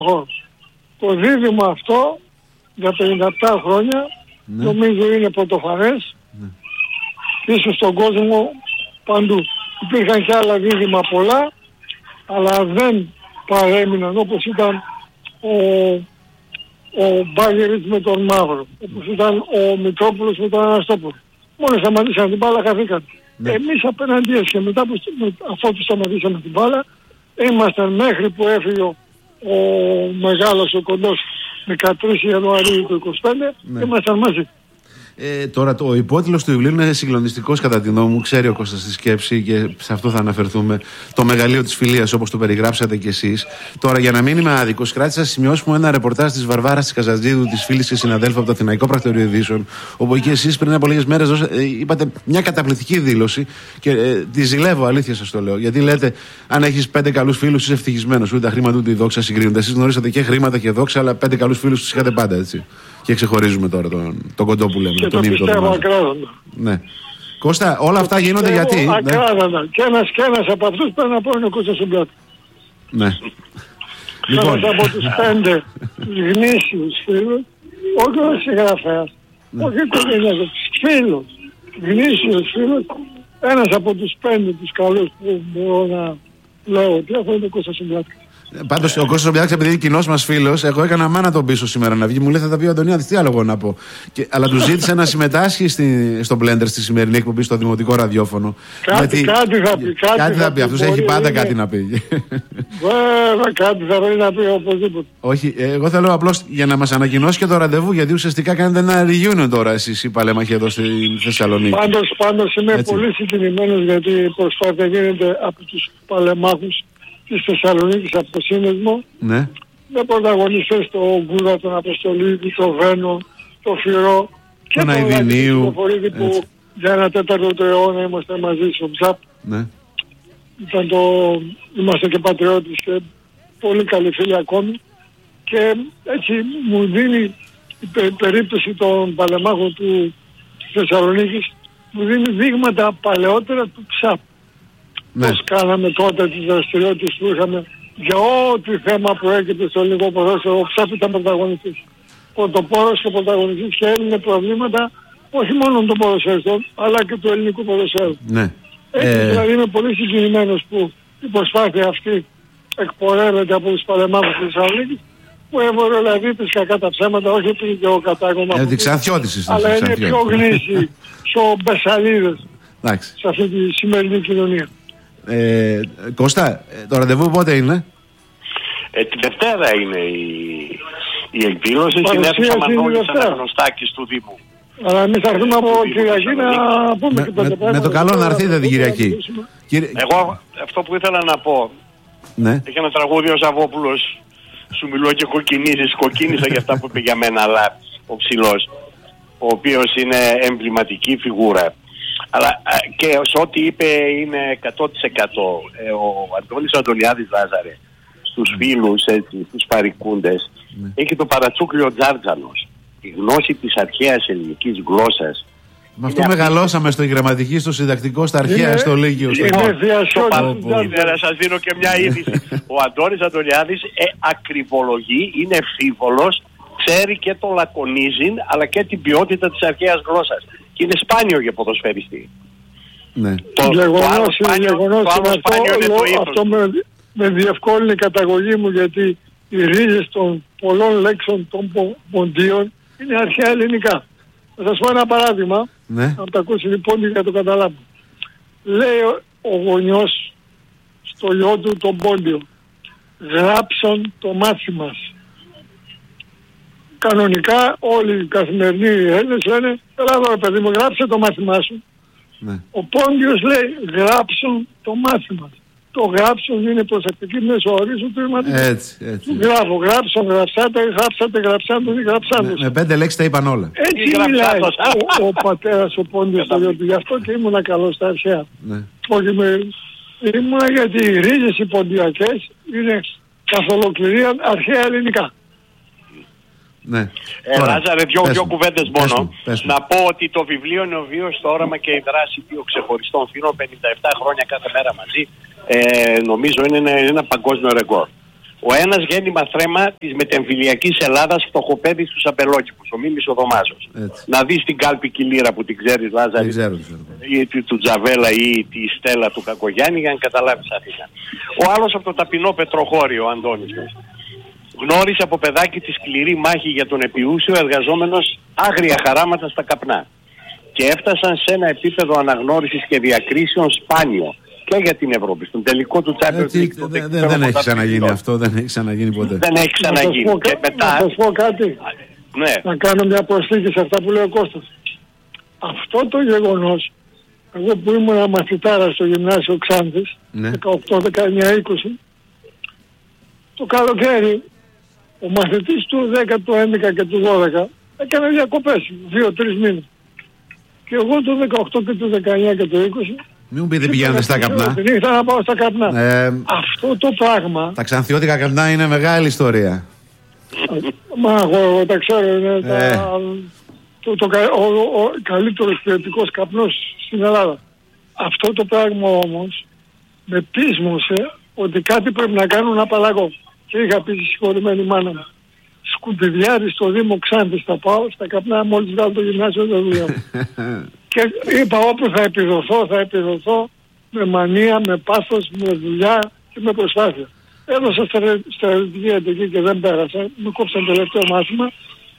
Το δίδυμο αυτό για 57 χρόνια νομίζω είναι πρωτοφανές. Ίσως στον κόσμο παντού. Υπήρχαν και άλλα δίδυμα πολλά, αλλά δεν παρέμειναν όπως ήταν ο Μπάγεριτς με τον Μαύρο, όπως ήταν ο Μητρόπουλος με τον Αναστόπουλο. Μόλις σταματήσαν την μπάλα χαθήκαν. Εμείς απέναντίας και μετά αφού σταματήσαμε την μπάλα, ήμασταν μέχρι που έφυγε ο μεγάλος, ο κοντός, 13 Ιανουαρίου του 25, ήμασταν μαζί. Τώρα ο υπότιτλος του βιβλίου είναι συγκλονιστικός κατά τη γνώμη μου. Ξέρει ο Κώστας τη σκέψη και σε αυτό θα αναφερθούμε. Το μεγαλείο της φιλίας, όπως το περιγράψατε κι εσείς. Τώρα, για να μην είμαι άδικος, κράτησα σημειώσει μου ένα ρεπορτάζ της Βαρβάρας της Καζατζίδου, της φίλης και συναδέλφου από το Αθηναϊκό Πρακτορείο Ειδήσεων, όπου εκεί εσείς πριν από λίγες μέρες είπατε μια καταπληκτική δήλωση και τη ζηλεύω, αλήθεια σας το λέω. Γιατί λέτε, αν έχεις 5 καλούς φίλους, είσαι ευτυχισμένος. Ούτε τα χρήματα ούτε η δόξα συγκρίνονται. Εσείς γνωρίσατε και χρήματα και δόξα, αλλά 5 καλούς φίλους τους είχατε πάντα, έτσι. Και ξεχωρίζουμε τώρα τον κοντό που λέμε. Και το πιστεύω ακράδαντα. Ναι. Κώστα, όλα αυτά γίνονται γιατί. Ακράδαντα. Και ένας από αυτούς πρέπει να πω είναι ο Κώστας Σουμπλάκης. Ναι. Ένας από τους 5 γνήσιους φίλους, όχι ο συγγραφέας, όχι οικογένειας, φίλος, γνήσιους φίλους, ένας από τους 5 τους καλούς που μπορώ να λέω ότι αυτό είναι ο Κώστας Σουμπλάκης. Πάντως ο Κώστας Σουμπλάκης, επειδή είναι κοινός μας φίλος, εγώ έκανα μάνα τον πίσω σήμερα να βγει. Μου λέει θα τα πει ο Αντωνιάδης, τι άλλο να πω. Αλλά του ζήτησα να συμμετάσχει στο Blender στη σημερινή εκπομπή στο δημοτικό ραδιόφωνο. Κάτι θα πει. Αυτός έχει πάντα κάτι να πει. Βέβαια, κάτι θα πρέπει να πει οπωσδήποτε. Όχι, εγώ θέλω απλώς για να μας ανακοινώσει και το ραντεβού, γιατί ουσιαστικά κάνετε ένα reunion τώρα εσείς οι παλέμαχοι εδώ στη Θεσσαλονίκη. Πάντως είμαι πολύ συγκινημένος, γιατί η προσπάθεια γίνεται από τους παλεμάχους της Θεσσαλονίκης, από το σύνδεσμο, με πρωταγωνιστές το Γκούρα, τον Αποστολίδη, το Βένο, το Φυρό και τον Αϊδινίου που για ένα 4ο αιώνα είμαστε μαζί στο ΜΣΑΠ. Είμαστε και πατριώτες και πολύ καλοί φίλοι ακόμη, και έτσι μου δίνει η περίπτωση των παλεμάχων του Θεσσαλονίκης, μου δίνει δείγματα παλαιότερα του ΜΣΑΠ. Πώς κάναμε τότε τις δραστηριότητες που είχαμε για ό,τι θέμα προέκυπτε στο ελληνικό ποδόσφαιρο. Ο ΜΣΑΠ ήταν πρωταγωνιστής. Πρωτοπόρος και πρωταγωνιστής, και έλυνε προβλήματα όχι μόνο των ποδοσφαιριστών αλλά και του ελληνικού ποδοσφαίρου. Έτσι δηλαδή είμαι πολύ συγκινημένος που η προσπάθεια αυτή εκπορεύεται από τους παλεμάχους της Θεσσαλονίκης, που έβορε δηλαδή τις κακά τα ψέματα, όχι επειδή και ο κατάγωμα αλλά είναι πιο γνήσιοι, πιο μπεσαλίδες σε αυτή τη σημερινή κοινωνία. Κώστα, το ραντεβού πότε είναι? Τη Δευτέρα είναι η εκδήλωση στην αίθουσα Μανώλης Αναγνωστάκης του Δήμου. Αλλά εμείς θα έρθουμε από Κυριακή να πούμε και πέντε πράγματα. Με το καλό να έρθετε την Κυριακή. Εγώ αυτό που ήθελα να πω, έχει ένα τραγούδι ο Ζαβόπουλος, σου μιλώ και κοκκίνησα για αυτά που είπε για μένα, αλλά ο Ψηλός, ο οποίος είναι εμβληματική φιγούρα. Αλλά και σε ό,τι είπε είναι 100%. Ο Αντώνης Αντωνιάδης Λάζαρε στους φίλους, έτσι, στους παρικούντες, έχει το παρατσούκλιο Τζάρτζανος. Η γνώση της αρχαίας ελληνικής γλώσσας. Με αυτό μεγαλώσαμε στο γραμματική, στο συντακτικό, στα αρχαία, στο Λύκειο. Να σας δίνω και μια είδηση. Ο Αντώνης Αντωνιάδης ακριβολογεί, είναι φίβολος, ξέρει και το λακωνίζει, αλλά και την ποιότητα της αρχαίας γλώσσας. Και είναι σπάνιο για ποδοσφαιριστή. Το γεγονός είναι αυτό με διευκόλυνε η καταγωγή μου, γιατί οι ρίζες των πολλών λέξεων των ποντίων είναι αρχαία ελληνικά. Θα σας πω ένα παράδειγμα, να τα ακούσει λοιπόν για να το καταλάβω. Λέει ο γονιός στο γιο του τον πόντιο, γράψον το μάθη μας. Κανονικά όλοι οι καθημερινοί Έλληνες λένε, έλα εδώ παιδί μου, γράψε το μάθημά σου. Ο Πόντιος λέει, γράψον το μάθημα. Το γράψον είναι προσεκτική μεσοορίσου του ειρηματικού. Έτσι. Γράφω, γράψον, γραψάτε, γραψάντο. Με 5 λέξεις τα είπαν όλα. Έτσι μιλάει ο πατέρας ο Πόντιος στο γιο του. Γι' αυτό και ήμουνα καλός στα αρχαία. Όχι ήμουνα, γιατί οι ρίζες οι ποντιακές είναι καθ' ολοκληρία αρχαία ελληνικά. Λάζαρε, δυο κουβέντες μόνο. Να πω ότι το βιβλίο είναι ο βίος, το όραμα και η δράση δύο ξεχωριστών φίλων, 57 χρόνια κάθε μέρα μαζί. Νομίζω είναι ένα παγκόσμιο ρεκόρ. Ο ένας γέννημα θρέμα της μετεμφυλιακής Ελλάδας, φτωχοπέδι στους Αμπελόκηπους, ο Μίμης ο Δωμάζος. Να δεις την κάλπικη λύρα που την ξέρεις, Λάζαρη, ή του Τζαβέλα ή τη Στέλλα του Κακογιάννη, για να καταλάβεις Αθήνα. Ο άλλος από το ταπεινό Πετροχώριο, ο Αντώνης. Γνώρισε από παιδάκι τη σκληρή μάχη για τον επιούσιο, εργαζόμενος άγρια χαράματα στα καπνά. Και έφτασαν σε ένα επίπεδο αναγνώρισης και διακρίσεων σπάνιο και για την Ευρώπη. Στον τελικό του Champions League. Δεν έχει ξαναγίνει αυτό, δεν έχει ξαναγίνει ποτέ. Δεν έχει ξαναγίνει. Και μετά... Να σας πω κάτι. Ναι. Να κάνω μια προσθήκη σε αυτά που λέει ο Κώστας. Αυτό το γεγονός, εγώ που ήμουν μαθητάρα στο γυμνάσιο Ξάνθης, 18, 19, 20, το καλοκαίρι ο μαθητής του 10, του 11 και του 12 έκανε διακοπές 2-3 μήνες. Και εγώ το 18 και το 19 και το 20... Μην μου πείτε πηγαίνετε στα καπνά. Ήθελα να πάω στα καπνά. Αυτό το πράγμα... Τα ξανθιώτικα καπνά είναι μεγάλη ιστορία. Μα εγώ τα ξέρω, είναι ο καλύτερος ποιοτικός καπνός στην Ελλάδα. Αυτό το πράγμα όμως με πείσμωσε ότι κάτι πρέπει να κάνω να απαλλαγώ. Και είχα πει στη συγχωρημένη μάνα μου, σκουπιδιάρι στο Δήμο Ξάνθης θα πάω, στα καπνά μόλις βγάλω το γυμνάσιο δεν δουλειά μου. Και είπα όπου θα επιδοθώ με μανία, με πάθος, με δουλειά και με προσπάθεια. Έδωσα στρατιωτική εταιρική και δεν πέρασα, μου κόψαν το τελευταίο μάθημα.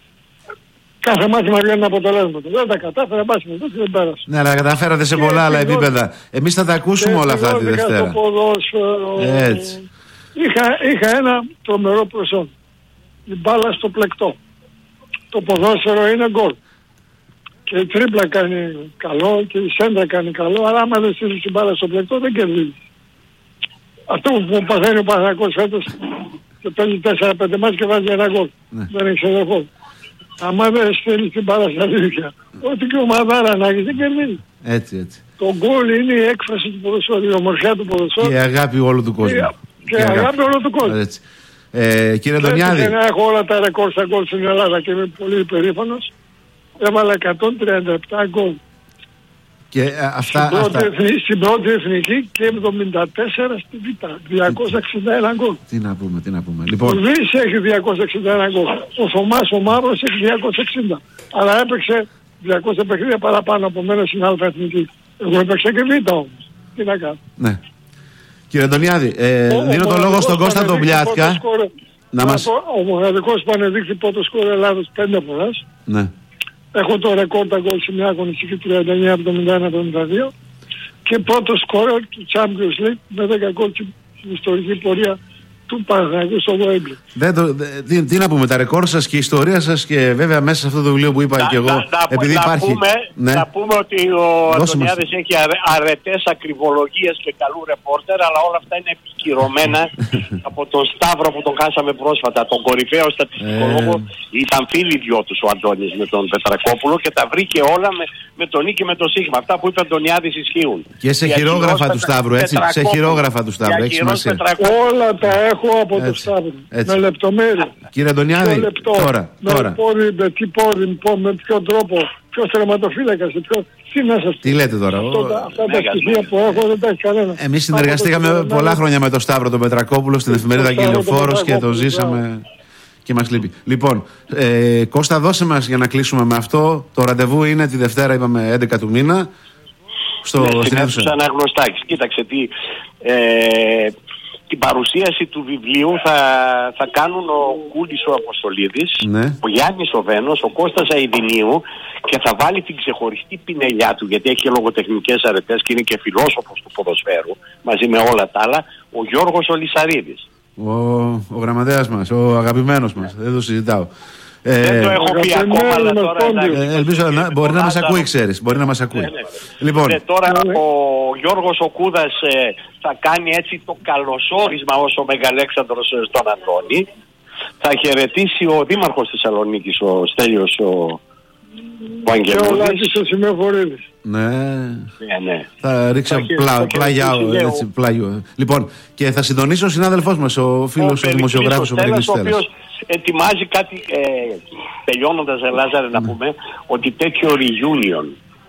Κάθε μάθημα βγαίνει αποτελέσματα. Δεν τα κατάφερα, μάθημα δεν πέρασα. Ναι, αλλά καταφέρατε σε πολλά άλλα επίπεδα. Εμείς θα τα ακούσουμε όλα αυτά τη Δευτέρα. Στο ποδόσφαιρο. Έτσι. Είχα ένα τρομερό προσόν. Η μπάλα στο πλεκτό. Το ποδόσφαιρο είναι γκολ. Και η τρίπλα κάνει καλό και η σέντρα κάνει καλό, αλλά άμα δεν στείλεις την μπάλα στο πλεκτό δεν κερδίζει. Αυτό που παθαίνει ο Παναθηναϊκός φέτος και παίζει 4-5 μάτς και βάζει ένα γκολ. Δεν έχει εδεχό. Άμα δεν στείλεις την μπάλα στα δίχτυα, ό,τι και ομαδάρα να έχεις δεν κερδίζει. Έτσι. Το γκολ είναι η έκφραση του ποδοσφαίρου, η ομορφιά του ποδοσφαίρου. Και η αγάπη όλου του κόσμου. Και η αγάπη όλου του κόσμου. Έτσι. Κύριε Αντωνιάδη. Δεν έχω όλα τα ρεκόρ στα γκολ στην Ελλάδα και είμαι πολύ υπερήφανος. Έβαλα 137 γκολ. Και στην πρώτη εθνική και 74 στη Β. 261 γκολ. Τι να πούμε. Λοιπόν. Ο Βης έχει 261 γκολ. Ο Θωμάς ο Μαύρος έχει 260. Αλλά έπαιξε 200 παιχνίδια παραπάνω από μένα στην Α' εθνική. Εγώ έπαιξα και Β' όμως. Τι να κάνω. Ναι. Κύριε Αντωνιάδη, δίνω το λόγο στον Κώστα τον Πλιάτκα. Ο μοναδικός που ανεδείχθη πρώτο σκορ Ελλάδος 5 φορές. Ναι. Έχω το ρεκόρ τα γκολ σε μια αγωνιστική 39-71-72 και πρώτο σκορ του Champions League με 10 γκολ στην ιστορική πορεία του Παναθηναϊκού στο Wembley. Τι να πούμε, τα ρεκόρ σας και η ιστορία σας και βέβαια μέσα σε αυτό το βιβλίο που είπα και εγώ, επειδή υπάρχει... Να πούμε ότι ο Αντωνιάδης έχει αρετές ακριβολογίες και καλού ρεπόρτερ, αλλά όλα αυτά είναι επικυρωμένα από τον Σταύρο που τον χάσαμε πρόσφατα, τον κορυφαίο στατιστικολόγο. Ήταν φίλοι δυο τους ο Αντώνης με τον Πετρακόπουλο και τα βρήκε όλα με τον Νίκη με το Σίγμα. Αυτά που είπε ο Αντωνιάδης ισχύουν. Και σε χειρόγραφα του Σταύρου, έτσι. Σε χειρόγραφα του Σταύρου, έχει σημασία. Όλα τα έχω από το Σταύρο. Με λεπτομέρεια. Κύριε Αντωνιάδη, τώρα. Με τι πόδι, με ποιο τρόπο, ποιος τερματοφύλακας, τι να σας πω. Τι λέτε τώρα. Αυτά τα στοιχεία που έχω δεν τα έχει κανένα. Εμείς συνεργαστήκαμε πολλά χρόνια με τον Σταύρο τον Πετρακόπουλο στην εφημερίδα Κυλιοφόρος και το ζήσαμε και μας λείπει. Λοιπόν, Κώστα, δώσε μας για να κλείσουμε με αυτό. Το ραντεβού είναι τη Δευτέρα, είπαμε 11 του μήνα. Στην αίθουσα Αναγνωστάκης. Κοίταξε τι... Την παρουσίαση του βιβλίου θα κάνουν ο Κούλης ο Αποστολίδης, ο Γιάννης ο Βένος, ο Κώστας Αηδηνίου και θα βάλει την ξεχωριστή πινελιά του, γιατί έχει λογοτεχνικές αρετές και είναι και φιλόσοφος του ποδοσφαίρου μαζί με όλα τα άλλα, ο Γιώργος ο Λυσαρίδης. Ο γραμματέας μας, ο αγαπημένος μας, δεν το συζητάω. Δεν το έχω πει ακόμα, αλλά τώρα... Ελπίζω μπορεί να μας ακούει, ξέρεις. Μπορεί να μας ακούει. Λοιπόν. Τώρα ο Γιώργος ο Κούδας θα κάνει έτσι το καλωσόρισμα ως ο Μεγαλέξανδρος στον Αντώνη. Θα χαιρετήσει ο Δήμαρχος Θεσσαλονίκης, ο Στέλιος ο Αγγελούδης. Και ο Λάκης ο Σημεφορίδης. Ναι. Θα ρίξω πλάγιο. Λοιπόν, και θα συντονίσει ο συνάδελφός μας, ο φίλος ο δημοσιογράφος ο Περικλής Στέλλας. Ο οποίος ετοιμάζει κάτι, τελειώνοντας Λάζαρε να πούμε, ότι τέτοιο reunion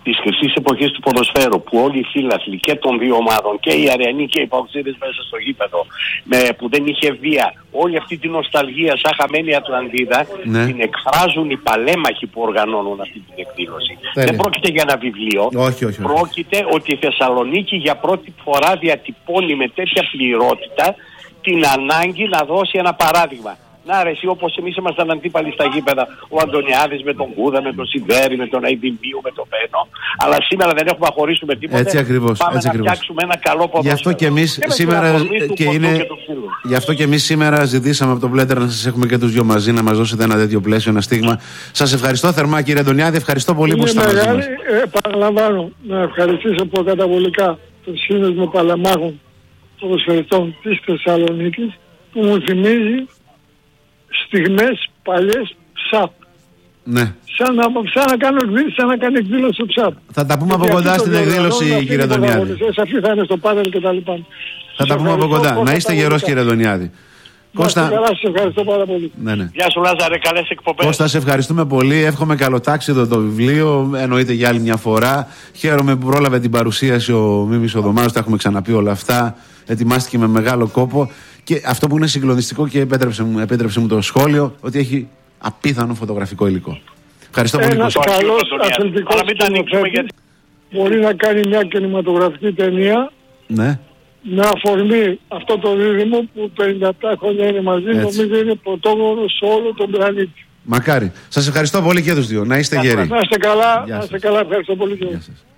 της χρυσής εποχής του ποδοσφαίρου, που όλοι οι φίλαθλοι και των δύο ομάδων, και οι Αρεανοί και οι Παοξίδες μέσα στο γήπεδο, που δεν είχε βία, όλη αυτή την νοσταλγία σαν χαμένη Ατλαντίδα, την εκφράζουν οι παλέμαχοι που οργανώνουν αυτή την εκδήλωση. Δεν πρόκειται για ένα βιβλίο. Όχι. Πρόκειται ότι η Θεσσαλονίκη για πρώτη φορά διατυπώνει με τέτοια πληρότητα την ανάγκη να δώσει ένα παράδειγμα. Να ρε εσύ, όπως εμείς ήμασταν αντίπαλοι στα γήπεδα, ο Αντωνιάδης με τον Κούδα, με τον Σιβέρη, με τον Αϊδιμπίου, με τον Πένο. Αλλά σήμερα δεν έχουμε αχωρήσουμε τίποτα. Έτσι ακριβώς. Πάμε να φτιάξουμε ένα καλό ποδόσφαιρο. Γι' αυτό και εμείς σήμερα, γι' αυτό και εμείς σήμερα ζητήσαμε από τον Μπλέντερ να σας έχουμε και τους δυο μαζί, να μας δώσετε ένα τέτοιο πλαίσιο, ένα στίγμα. Σας ευχαριστώ θερμά, κύριε Αντωνιάδη. Ευχαριστώ πολύ που ήσασταν μαζί μας. Παραλαμβάνω να ευχαριστήσω προκαταβολικά τον Σύνδεσμο Παλεμάχων Ποδοσφαιριστών της Θεσσαλονίκης, που μου θυμίζει στιγμές παλιές ΨΑΠ. Ναι. Σαν να κάνει εκδήλωση στο ΨΑΠ. Θα τα πούμε από κοντά στην εκδήλωση, κύριε Αντωνιάδη. Αυτή θα είναι στο πάνελ και τα λοιπά. Θα τα πούμε από κοντά. Να είστε γερός, κύριε Αντωνιάδη. Κώστα, σας ευχαριστώ πάρα πολύ. Ναι. Γεια σου Λάζαρε, καλές εκπομπές. Κώστα, σε ευχαριστούμε πολύ. Εύχομαι καλοτάξιδο το βιβλίο. Εννοείται για άλλη μια φορά. Χαίρομαι που πρόλαβε την παρουσίαση ο Μίμης Οδωμάνος. Τα έχουμε ξαναπεί όλα αυτά. Ετοιμάστηκε με μεγάλο κόπο. Και αυτό που είναι συγκλονιστικό, και επέτρεψε μου το σχόλιο, ότι έχει απίθανο φωτογραφικό υλικό. Ευχαριστώ πολύ. Ένας καλός αθλητικός σκηνοθέτης μπορεί να κάνει μια κινηματογραφική ταινία. Ναι. Με αφορμή αυτό το δίδυμο που 57 χρόνια είναι μαζί, νομίζω είναι πρωτόγνωρο σε όλο τον πλανήτη. Μακάρι. Σας ευχαριστώ πολύ και τους δύο. Να είστε γέροι. Να είστε καλά, ευχαριστώ πολύ. Γεια σας.